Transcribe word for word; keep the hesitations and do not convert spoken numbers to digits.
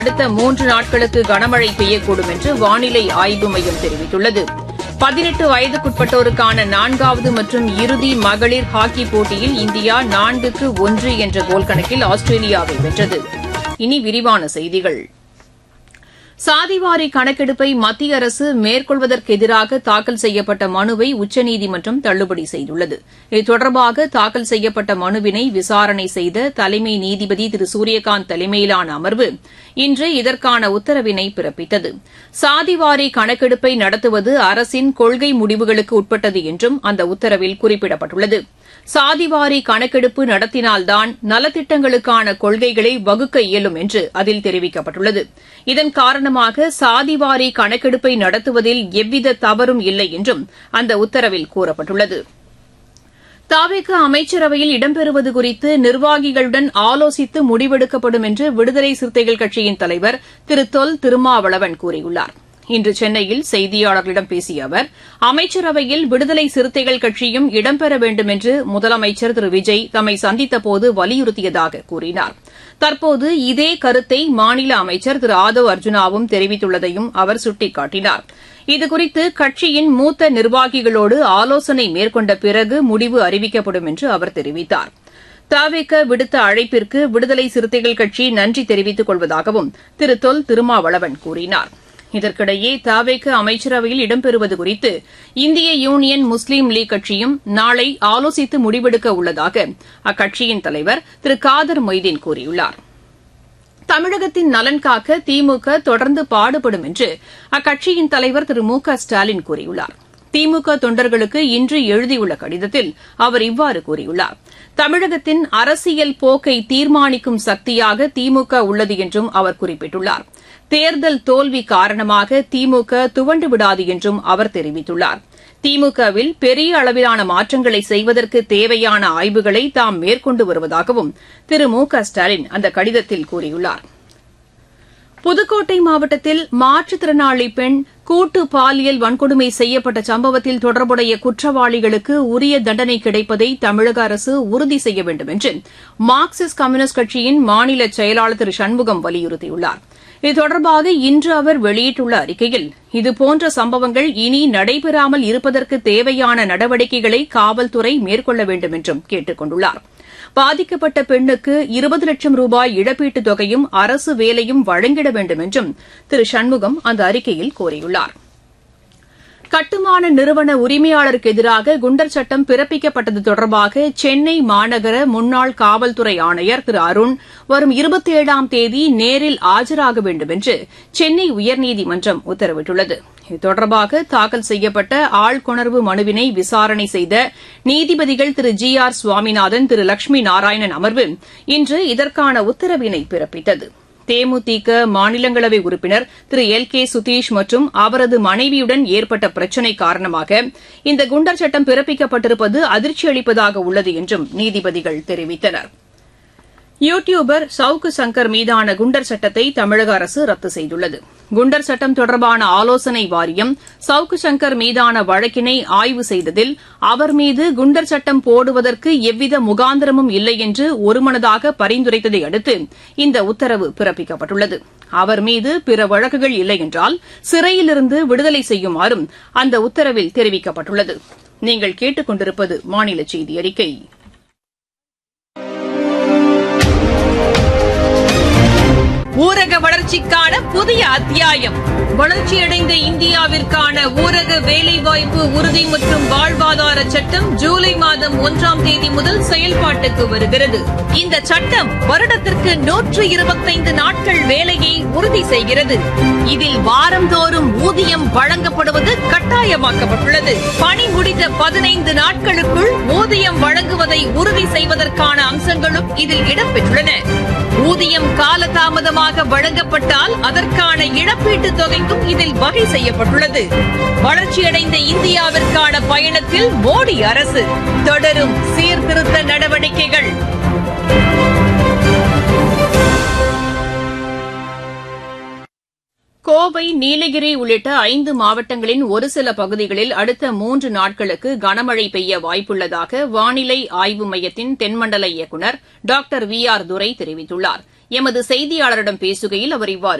அடுத்த மூன்று நாட்களுக்கு கனமழை பெய்யக்கூடும் என்று வானிலை ஆய்வு மையம் தெரிவித்துள்ளது. பதினெட்டு வயதுக்குட்பட்டோருக்கான நான்காவது மற்றும் இறுதி மகளிர் ஹாக்கி போட்டியில் இந்தியா நான்குக்கு ஒன்று என்ற கோல் கணக்கில் ஆஸ்திரேலியாவை வென்றது. இனி விரிவான செய்திகள். சாதிவாரி கணக்கெடுப்பை மத்திய அரசு மேற்கொள்வதற்கு எதிராக தாக்கல் செய்யப்பட்ட மனுவை உச்சநீதிமன்றம் தள்ளுபடி செய்துள்ளது. இது தொடர்பாக தாக்கல் செய்யப்பட்ட மனுவினை விசாரணை செய்த தலைமை நீதிபதி திரு சூரியகாந்த் தலைமையிலான அமர்வு இன்று இதற்கான உத்தரவினை பிறப்பித்தது. சாதிவாரி கணக்கெடுப்பை நடத்துவது அரசின் கொள்கை முடிவுகளுக்கு உட்பட்டது என்றும் அந்த உத்தரவில் குறிப்பிடப்பட்டுள்ளது. சாதிவாரி கணக்கெடுப்பு நடத்தினால்தான் நலத்திட்டங்களுக்கான கொள்கைகளை வகுக்க இயலும் என்று அதில் தெரிவிக்கப்பட்டுள்ளது. இதன் காரணமாக சாதிவாரி கணக்கெடுப்பை நடத்துவதில் எவ்வித தவறும் இல்லை என்றும் அந்த உத்தரவில் கூறப்பட்டுள்ளது. தவிக அமைச்சரவையில் இடம்பெறுவது குறித்து நிர்வாகிகளுடன் ஆலோசித்து முடிவெடுக்கப்படும் என்று விடுதலை சிறுத்தைகள் கட்சியின் தலைவர் திரு தொல் திருமாவளவன் கூறியுள்ளார். இன்று சென்னையில் செய்தியாளர்களிடம் பேசிய அவர், அமைச்சரவையில் விடுதலை சிறுத்தைகள் கட்சியும் இடம்பெற வேண்டும் என்று முதலமைச்சர் திரு விஜய் தம்மை சந்தித்தபோது வலியுறுத்தியதாக கூறினார். தற்போது இதே கருத்தை மாநில அமைச்சர் திரு ஆதவ் அர்ஜுனாவும் தெரிவித்துள்ளதையும் அவர் சுட்டிக்காட்டினார். இதுகுறித்து கட்சியின் மூத்த நிர்வாகிகளோடு ஆலோசனை மேற்கொண்ட பிறகு முடிவு அறிவிக்கப்படும் என்று அவர் தெரிவித்தார். தவிக விடுத்த அழைப்பிற்கு விடுதலை சிறுத்தைகள் கட்சி நன்றி தெரிவித்துக் கொள்வதாகவும் திரு தொல் திருமாவளவன் கூறினார். இதற்கிடையே தவிக அமைச்சரவையில் இடம்பெறுவது குறித்து இந்திய யூனியன் முஸ்லீம் லீக் கட்சியும் நாளை ஆலோசித்து முடிவெடுக்க உள்ளதாக அக்கட்சியின் தலைவர் திரு காதர் மொய்தீன் கூறியுள்ளார். தமிழகத்தின் நலன் காக்க திமுக தொடர்ந்து பாடுபடும் என்று அக்கட்சியின் தலைவர் திரு மு க ஸ்டாலின் கூறியுள்ளார். திமுக தொண்டர்களுக்கு இன்று எழுதியுள்ள கடிதத்தில் அவர் இவ்வாறு கூறியுள்ளார். தமிழகத்தின் அரசியல் போக்கை தீர்மானிக்கும் சக்தியாக திமுக உள்ளது என்றும் அவர் குறிப்பிட்டுள்ளார். தேர்தல் தோல்வி காரணமாக திமுக துவண்டு விடாது என்றும் அவர் தெரிவித்துள்ளார். திமுகவில் பெரிய அளவிலான மாற்றங்களை செய்வதற்கு தேவையான ஆய்வுகளை தாம் மேற்கொண்டு வருவதாகவும் திரு மு க ஸ்டாலின் அந்த கடிதத்தில் கூறியுள்ளார். புதுக்கோட்டை மாவட்டத்தில் மாற்றுத்திறனாளி பெண் கூட்டு பாலியல் வன்கொடுமை செய்யப்பட்ட சம்பவத்தில் தொடர்புடைய குற்றவாளிகளுக்கு உரிய தண்டனை கிடைப்பதை தமிழக அரசு உறுதி செய்ய வேண்டும் என்று மார்க்சிஸ்ட் கம்யூனிஸ்ட் கட்சியின் மாநில செயலாளர் திரு சண்முகம் வலியுறுத்தியுள்ளார். இது தொடர்பாக இன்று அவர் வெளியிட்டுள்ள அறிக்கையில், இதுபோன்ற சம்பவங்கள் இனி நடைபெறாமல் இருப்பதற்கு தேவையான நடவடிக்கைகளை காவல்துறை மேற்கொள்ள வேண்டும் என்றும் கேட்டுக் கொண்டுள்ளார். பாதிக்கப்பட்ட பெண்ணுக்கு இருபது லட்சம் ரூபாய் இழப்பீட்டுத் தொகையும் அரசு வேலையும் வழங்கிட வேண்டும் என்றும் திரு சண்முகம் அந்த அறிக்கையில் கோரியுள்ளார். கட்டுமான நிறுவன உரிமையாளருக்கு எதிராக குண்டர் சட்டம் பிறப்பிக்கப்பட்டது தொடர்பாக சென்னை மாநகர முன்னாள் காவல்துறை ஆணையர் திரு அருண் வரும் இருபத்தி ஏழாம் தேதி நேரில் ஆஜராக வேண்டும் என்று சென்னை உயர்நீதிமன்றம் உத்தரவிட்டுள்ளது. இது தொடர்பாக தாக்கல் செய்யப்பட்ட ஆள்கொணர்வு மனுவினை விசாரணை செய்த நீதிபதிகள் திரு ஜி ஆர் சுவாமிநாதன் திரு லட்சுமி நாராயணன் அமர்வு இன்று இதற்கான உத்தரவினை பிறப்பித்தது. தேமுதிக மாநிலங்களவை உறுப்பினர் திரு எல் கே சுதீஷ் மற்றும் அவரது மனைவியுடன் ஏற்பட்ட பிரச்சினை காரணமாக இந்த குண்டர் சட்டம் பிறப்பிக்கப்பட்டிருப்பது அதிர்ச்சி அளிப்பதாக உள்ளது என்றும் நீதிபதிகள் தெரிவித்தனர். யூ டியூபர் சவுக்கு சங்கர் மீதான குண்டர் சட்டத்தை தமிழக அரசு ரத்து செய்துள்ளது. குண்டர் சட்டம் தொடர்பான ஆலோசனை வாரியம் சவுக்கு சங்கர் மீதான வழக்கினை ஆய்வு செய்ததில் அவர் மீது குண்டர் சட்டம் போடுவதற்கு எவ்வித முகாந்திரமும் இல்லை என்று ஒருமனதாக பரிந்துரைத்ததை அடுத்து இந்த உத்தரவு பிறப்பிக்கப்பட்டுள்ளது. அவர் மீது பிற வழக்குகள் இல்லை என்றால் சிறையிலிருந்து விடுதலை செய்யுமாறும் அந்த உத்தரவில் தெரிவிக்கப்பட்டுள்ளது. நீங்கள் கேட்டுக் கொண்டிருப்பது மாநில செய்தி அறிக்கை. ஊரக வளர்ச்சிக்கான புதிய அத்தியாயம். வளர்ச்சியடைந்த இந்தியாவிற்கான ஊரக வேலைவாய்ப்பு உறுதி மற்றும் வாழ்வாதார சட்டம் ஜூலை மாதம் ஒன்றாம் தேதி முதல் செயல்பாட்டுக்கு வருகிறது. இந்த சட்டம் வருடத்திற்கு நூற்று இருபத்தைந்து நாட்கள் வேலையை உறுதி செய்கிறது. இதில் வாரந்தோறும் ஊதியம் வழங்கப்படுவது கட்டாயமாக்கப்பட்டுள்ளது. பணி முடிந்த பதினைந்து நாட்களுக்குள் ஊதியம் வழங்குவதை உறுதி செய்வதற்கான அம்சங்களும் இதில் இடம்பெற்றுள்ளன. ஊதியம் காலதாமதமாக வழங்கப்பட்டால் அதற்கான இழப்பீட்டுத் தொகைக்கும் இதில் வகை செய்யப்பட்டுள்ளது. வளர்ச்சியடைந்த இந்தியாவிற்கான பயணத்தில் மோடி அரசு தொடரும் சீர்திருத்த நடவடிக்கைகள். கோவை, நீலகிரி உள்ளிட்ட ஐந்து மாவட்டங்களின் ஒரு சில பகுதிகளில் அடுத்த மூன்று நாட்களுக்கு கனமழை பெய்ய வாய்ப்புள்ளதாக வானிலை ஆய்வு மையத்தின் தென்மண்டல இயக்குநர் டாக்டர் வி ஆர் துரை தெரிவித்துள்ளார். எமது செய்தியாளரிடம் பேசுகையில் அவர் இவ்வாறு